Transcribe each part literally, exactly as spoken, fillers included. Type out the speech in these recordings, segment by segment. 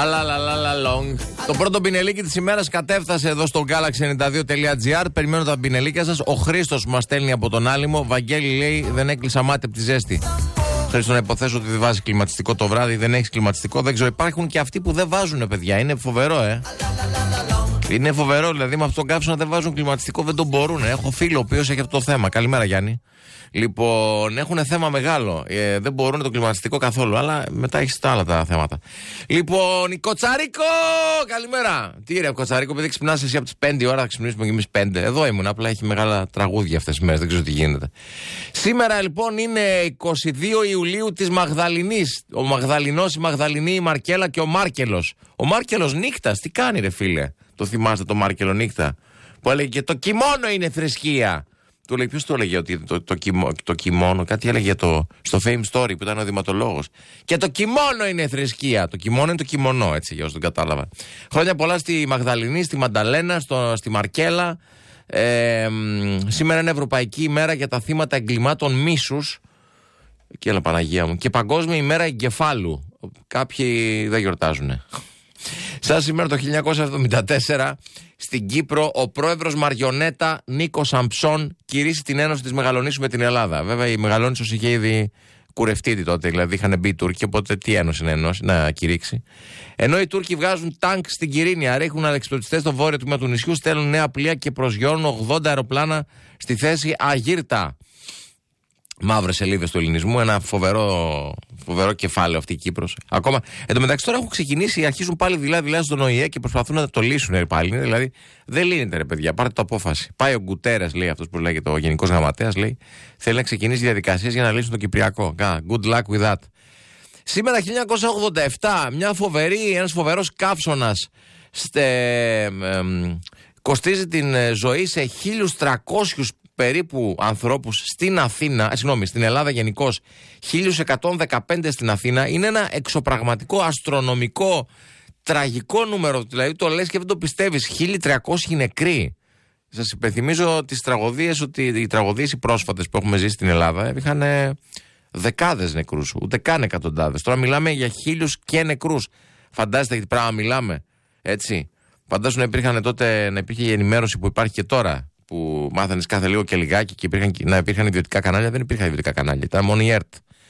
Αλαλαλαλα long. Το πρώτο πινελίκι της ημέρας κατέφτασε εδώ στο galaxy ενενήντα δύο τελεία τζι άρ. Περιμένω τα πινελίκια σας. Ο Χρήστος μας στέλνει από τον Άλυμο. Βαγγέλη λέει: δεν έκλεισα μάτι από τη ζέστη. Χρήστο, να υποθέσω ότι δεν βάζει κλιματιστικό το βράδυ, δεν έχει κλιματιστικό. Δεν ξέρω, υπάρχουν και αυτοί που δεν βάζουν, παιδιά. Είναι φοβερό, ε. Είναι φοβερό, δηλαδή με αυτόν τον καύσωνα δεν βάζουν κλιματιστικό, δεν τον μπορούν. Έχω φίλο ο οποίος έχει αυτό το θέμα. Καλημέρα, Γιάννη. Λοιπόν, έχουν θέμα μεγάλο. Ε, δεν μπορούν το κλιματιστικό καθόλου, αλλά μετά έχει τα άλλα τα θέματα. Λοιπόν, η Κοτσαρίκο! Καλημέρα. Τι ρε, Κοτσαρίκο, επειδή ξυπνάς εσύ από τις πέντε ώρα, θα ξυπνήσουμε και εμείς πέντε. Εδώ ήμουν, απλά έχει μεγάλα τραγούδια αυτές τις μέρες, δεν ξέρω τι γίνεται. Σήμερα λοιπόν είναι είκοσι δύο Ιουλίου της Μαγδαληνής. Ο Μαγδαληνός, η Μαγδαληνή, η Μαρκέλα και ο Μάρκελος. Ο Μάρκελος νύχτας, τι κάνει ρε φίλε? Το θυμάστε το Μάρκελο νύχτα? Που έλεγε και το κιμόνο είναι θρησκεία. Του λέει, ποιος του έλεγε ότι το, το, το, το κιμόνο, κάτι έλεγε το, στο Fame Story που ήταν ο δηματολόγος. Και το κιμόνο είναι θρησκεία. Το κιμόνο είναι το κιμονό, έτσι, για όσους τον κατάλαβα. Χρόνια πολλά στη Μαγδαληνή, στη Μανταλένα, στο, στη Μαρκέλα. Ε, σήμερα είναι Ευρωπαϊκή ημέρα για τα θύματα εγκλημάτων μίσους. Και έλα Παναγία μου. Και Παγκόσμια ημέρα εγκεφάλου. Κάποιοι δεν γιορτάζουν. Σαν σήμερα το χίλια εννιακόσια εβδομήντα τέσσερα στην Κύπρο ο πρόεδρος Μαριονέτα Νίκος Αμψών κηρύσσει την ένωση της Μεγαλονήσου με την Ελλάδα. Βέβαια η Μεγαλόνισσος είχε ήδη κουρευτεί τότε, δηλαδή είχαν μπει οι Τούρκοι, οπότε τι ένωση να ενώσει, να κηρύξει. Ενώ οι Τούρκοι βγάζουν τάγκ στην Κυρίνια, ρίχνουν αλεξιπτωτιστές στο βόρειο τμήμα του νησιού, στέλνουν νέα πλοία και προσγειώνουν ογδόντα αεροπλάνα στη θέση Αγύρτα. Μαύρες σελίδες του ελληνισμού, ένα φοβερό, φοβερό κεφάλαιο αυτή η Κύπρος. Ακόμα. Εν τω μεταξύ τώρα έχουν ξεκινήσει, αρχίζουν πάλι δειλά-δειλά στον ΟΗΕ και προσπαθούν να το λύσουν πάλι. Δηλαδή δεν λύνεται ρε παιδιά, πάρτε το απόφαση. Πάει ο Γκουτέρες, λέει αυτός που λέγεται ο Γενικός Γραμματέας, λέει, θέλει να ξεκινήσει διαδικασίες για να λύσουν το Κυπριακό. Good luck with that. Σήμερα χίλια εννιακόσια ογδόντα επτά, μια φοβερή, ένας φοβερός καύσωνας στε, ε, ε, κοστίζει την ζωή σε χίλιους τριακόσιους περίπου ανθρώπους στην Αθήνα, συγγνώμη, στην Ελλάδα γενικώς, χίλια εκατόν δεκαπέντε στην Αθήνα. Είναι ένα εξωπραγματικό, αστρονομικό, τραγικό νούμερο. Δηλαδή το λες και δεν το πιστεύεις. χίλια τριακόσιοι νεκροί. Σας υπενθυμίζω τις τραγωδίες, ότι οι τραγωδίες οι πρόσφατες που έχουμε ζήσει στην Ελλάδα είχαν δεκάδες νεκρούς, ούτε καν εκατοντάδες. Τώρα μιλάμε για χίλιους και νεκρούς. Φαντάζεστε τι πράγμα μιλάμε, έτσι. Φαντάζομαι να υπήρχαν τότε, να υπήρχε η ενημέρωση που υπάρχει και τώρα, που μάθανες κάθε λίγο και λιγάκι και υπήρχαν, να υπήρχαν ιδιωτικά κανάλια. Δεν υπήρχαν ιδιωτικά κανάλια, ήταν μόνο η ΕΡΤ.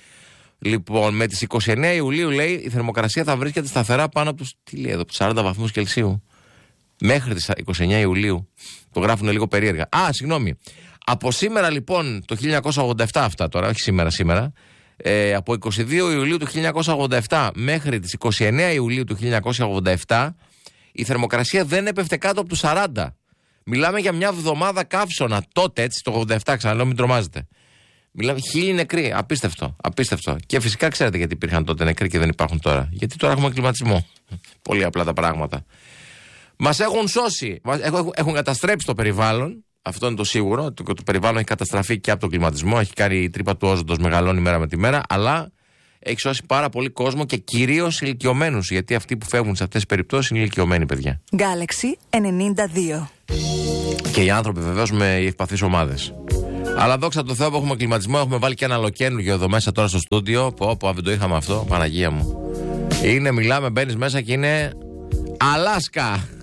Λοιπόν, με τις είκοσι εννέα Ιουλίου, λέει, η θερμοκρασία θα βρίσκεται σταθερά πάνω από τους, τι λέει εδώ, τους σαράντα βαθμούς Κελσίου. Μέχρι τις είκοσι εννέα Ιουλίου. Το γράφουν λίγο περίεργα. Α, συγγνώμη. Από σήμερα λοιπόν, το χίλια εννιακόσια ογδόντα επτά, αυτά τώρα, όχι σήμερα, σήμερα. Ε, από είκοσι δύο Ιουλίου του χίλια εννιακόσια ογδόντα επτά μέχρι τις είκοσι εννέα Ιουλίου του χίλια εννιακόσια ογδόντα επτά, η θερμοκρασία δεν έπεφτε κάτω από τους σαράντα. Μιλάμε για μια εβδομάδα καύσωνα. Τότε, έτσι, το ογδόντα επτά, ξαναλέω, μην τρομάζετε. Μιλάμε χίλιοι νεκροί. Απίστευτο. Απίστευτο. Και φυσικά ξέρετε γιατί υπήρχαν τότε νεκροί και δεν υπάρχουν τώρα. Γιατί τώρα έχουμε κλιματισμό. Πολύ απλά τα πράγματα. Μας έχουν σώσει. Έχουν, έχουν καταστρέψει το περιβάλλον. Αυτό είναι το σίγουρο. Το, το περιβάλλον έχει καταστραφεί και από τον κλιματισμό. Έχει κάνει η τρύπα του όζοντος, μεγαλώνει μέρα με τη μέρα. Αλλά έχει σώσει πάρα πολύ κόσμο και κυρίως ηλικιωμένους. Γιατί αυτοί που φεύγουν σε αυτές τις περιπτώσεις είναι ηλικιωμένοι, παιδιά. Galaxy ενενήντα δύο. Και οι άνθρωποι βεβαίως με οι ευπαθείς ομάδες. Αλλά δόξα τω Θεώ που έχουμε κλιματισμό, έχουμε βάλει και ένα ολοκαίνουργιο εδώ μέσα τώρα στο στούντιο. Που όπου δεν το είχαμε αυτό, Παναγία μου. Είναι, μιλάμε, μπαίνεις μέσα και είναι Αλάσκα.